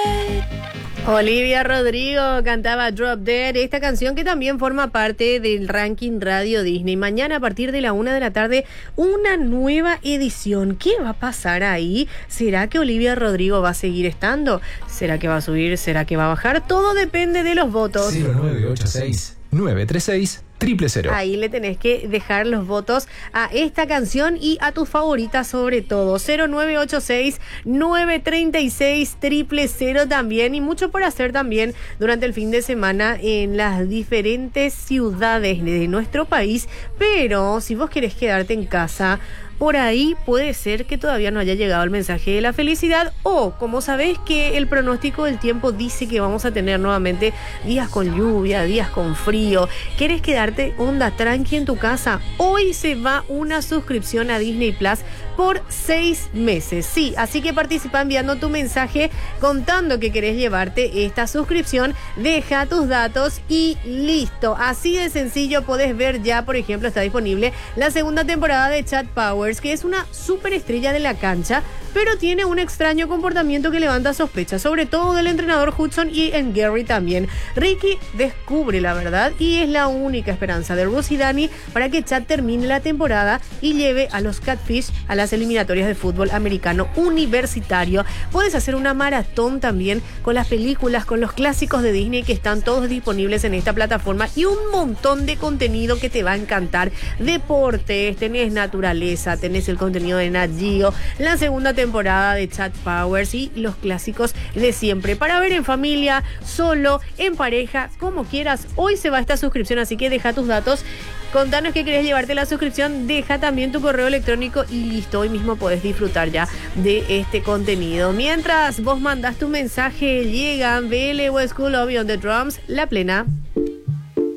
Olivia Rodrigo cantaba Drop Dead, esta canción que también forma parte del ranking Radio Disney. Mañana a partir de la 1 de la tarde, una nueva edición. ¿Qué va a pasar ahí? ¿Será que Olivia Rodrigo va a seguir estando? ¿Será que va a subir? ¿Será que va a bajar? Todo depende de los votos. 0986-936-000. Ahí le tenés que dejar los votos a esta canción y a tus favoritas sobre todo. 0986-936-000 también. Y mucho por hacer también durante el fin de semana en las diferentes ciudades de nuestro país. Pero si vos querés quedarte en casa, por ahí puede ser que todavía no haya llegado el mensaje de la felicidad, o como sabés que el pronóstico del tiempo dice que vamos a tener nuevamente días con lluvia, días con frío. ¿Quieres quedarte onda tranqui en tu casa? Hoy se va una suscripción a Disney Plus por 6 meses. Sí, así que participa enviando tu mensaje contando que querés llevarte esta suscripción, deja tus datos y listo. Así de sencillo. Podés ver ya, por ejemplo, está disponible la segunda temporada de Chad Powers, que es una superestrella de la cancha, pero tiene un extraño comportamiento que levanta sospechas, sobre todo del entrenador Hudson y en Gary también. Ricky descubre la verdad y es la única esperanza de Russ y Danny para que Chad termine la temporada y lleve a los Catfish a las eliminatorias de fútbol americano universitario. Puedes hacer una maratón también con las películas, con los clásicos de Disney que están todos disponibles en esta plataforma y un montón de contenido que te va a encantar. Deportes, tenés naturaleza, tenés el contenido de Nat Geo, la segunda temporada de Chad Powers y los clásicos de siempre. Para ver en familia, solo, en pareja, como quieras. Hoy se va esta suscripción, así que deja tus datos. Contanos que querés llevarte la suscripción, deja también tu correo electrónico y listo, hoy mismo podés disfrutar ya de este contenido. Mientras vos mandás tu mensaje, llegan BL West School of Beyond the Drums, La Plena.